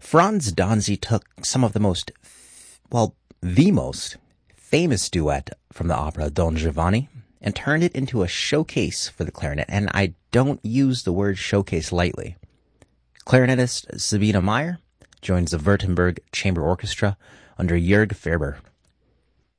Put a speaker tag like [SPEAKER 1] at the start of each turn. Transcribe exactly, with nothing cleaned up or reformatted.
[SPEAKER 1] Franz Danzi took some of the most, well, the most famous duet from the opera Don Giovanni and turned it into a showcase for the clarinet, and I don't use the word showcase lightly. Clarinetist Sabine Meyer joins the Württemberg Chamber Orchestra under Jörg Ferber.